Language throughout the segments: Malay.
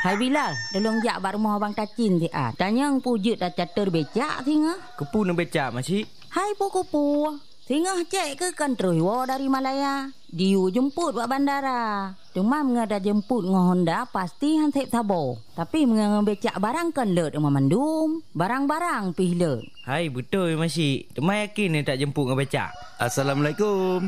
Hai Bilal, tolong jak bak rumah abang Tacin ti ah. Tanya ang pujut dah catur becak singa. Kepu nak becak makcik. Hai puku. Singa cek ke kan terus dari Malaya. Diu jemput buat bandara. Cuma mengada jemput ngah Honda pasti han sep sabo. Tapi mengada becak barang kan lut rumah mandum. Barang-barang pih lut. Hai betul makcik. Temai yakin ni tak jemput ngah becak. Assalamualaikum.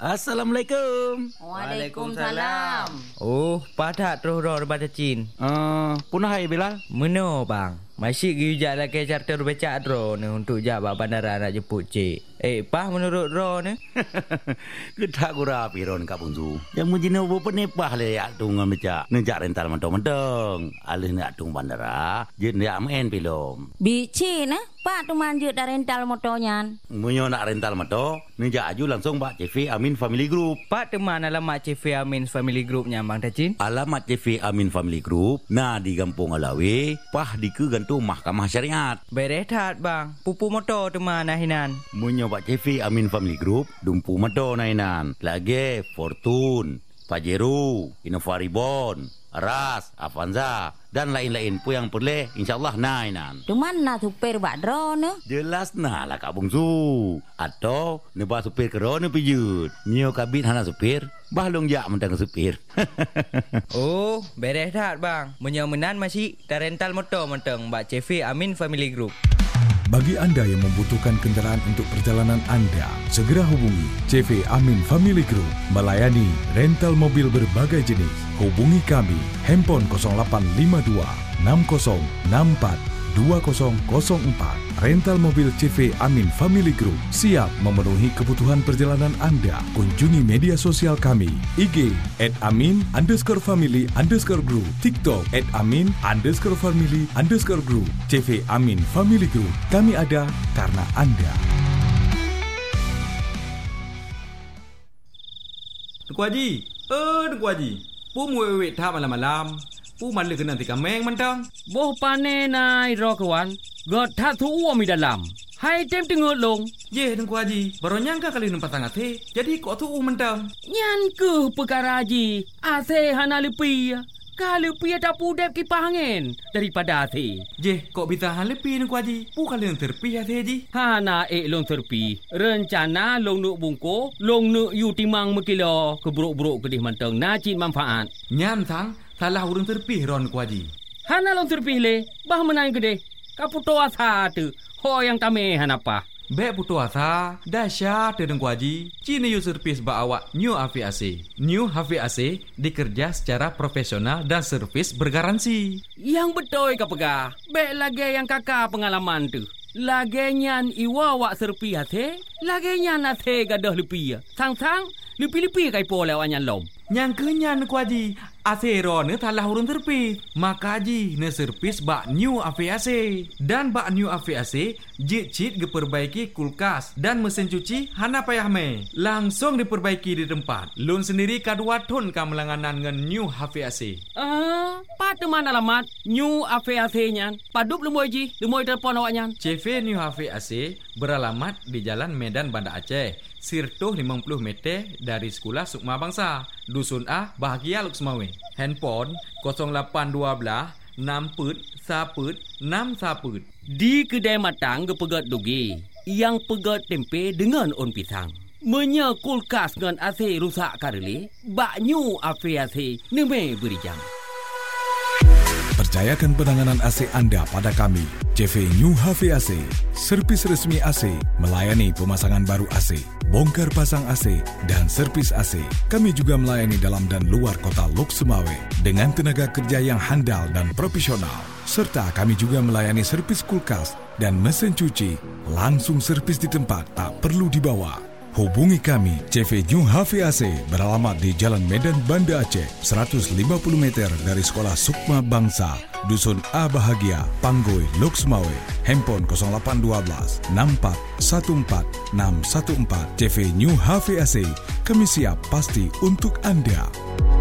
Waalaikumsalam. Oh, padat terus roh daripada Cin. Punah hai Bilal. Meno bang. Masih gijak lah ke charter becak ro ni untuk jawab bandara nak jemput cik. Pah menurut ro ni? Kita gura piron Kak Bungsu. Yang mujina apa ni pah le yak tungan becak. Nejak rental mentong-mentong. Alih nak tung bandara, je ndak main pilom. Bici nah, pak tu manjut dah rental motornya. Munyo nak rental motor, nejak aju langsung Pak CV Amin Family Group. Pak teman alamat CV Amin Family Group nya Bang Tacin. Alamat CV Amin Family Group, nah di Kampung Alawi, pah di ke gantung Mahkamah Syariat. Berehat bang, pupu motor teman nahinan. Munyo Pak CV Amin Family Group, dumpu motor nahinan. Lagi Fortune, Pajero, Innova Reborn, Ras, Avanza dan lain-lain pun yang boleh insyaAllah nahinan. Cuman nak supir bak dro ne? Jelas nah lah Kak Bungsu. Atau nebah supir kerana pijut. Nyo kabit hana supir, bahlong jak mentang supir. Oh, berehat bang. Menyamenan masih dah rental motor mentang Mbak CV Amin Family Group. Bagi anda yang membutuhkan kenderaan untuk perjalanan anda, segera hubungi CV Amin Family Group melayani rental mobil berbagai jenis. Hubungi kami, handphone 0852 6064 2004. Rental mobil CV Amin Family Group siap memenuhi kebutuhan perjalanan anda. Kunjungi media sosial kami, IG @amin_family_group, TikTok @amin_family_group. CV Amin Family Group. Kami ada karena anda. Tuku Haji. Tuku Haji. Pu muwe tha malam-malam. Pu malu kena tika meng mentang. Boh pane nai ro kawan. God tha thu mi dalam. Hai tem tengok long. Ye Tuku Haji. Baru nyangka kali numpat sangat he. Jadi kok thu mentang. Nyan ke perkara Haji. Ase hana lepi. Kalau pi ada pudep kipas angin daripada ase. Je, kok bisa hal lepi Tuku Haji. Pu kalian terpi ase Haji. Hana long terpi. Rencana long nuk bungko, long nuk yu timang mekilo keburuk-buruk kedih mentang najin manfaat. Nyan sang salah urang terpi ron Tuku Haji. Hana long terpi le, bah menang gede. Kaputo asa tu. Ho yang tame hanapa. Bek putu asa, dahsyat Tuku Haji. Cina yu servis ba awak New AVAC. New AVAC dikerja secara profesional dan servis bergaransi. Yang betul ka pegah. Bek lagi yang kakak pengalaman tu. Lagi nyan iwa wak serpi hati. Lagi nyan hati gadah lepi. Sang-sang lepi-lepi kai po lewat nyan lom. Yang kenyan Tuku Haji. Asero ne talah urun terpis. Maka Haji ne servis bak New AVAC. Dan bak New AVAC jit-jit diperbaiki kulkas dan mesin cuci hana payah me. Langsung diperbaiki di tempat. Lun sendiri kadua ton kamelanganan dengan New AVAC. Pada mana alamat New AVAC nyan? Padup lemoi Haji, lemoi telefon awak nyan. CV New AVAC beralamat di Jalan Medan Banda Aceh. Sirtuh 50 meter dari Sekolah Sukma Bangsa. Dusun A, Bahagia Luksmawe. Handphone 0812 6 Di kedai matang ke pegat dugi. Yang pegat tempe dengan on pisang. Menya kulkas dengan AC rusak kareli. Bak New AVAC neme beri jam. Percayakan penanganan AC anda pada kami, CV New AVAC, servis resmi AC, melayani pemasangan baru AC, bongkar pasang AC, dan servis AC. Kami juga melayani dalam dan luar kota Lok Semawe dengan tenaga kerja yang handal dan profesional. Serta kami juga melayani servis kulkas dan mesin cuci, langsung servis di tempat, tak perlu dibawa. Hubungi kami, CV New AVAC beralamat di Jalan Medan Banda Aceh, 150 meter dari Sekolah Sukma Bangsa, Dusun A Bahagia, Panggoi, Lok Semawe. Handphone 0812 6414 614. CV New AVAC, kami siap pasti untuk anda.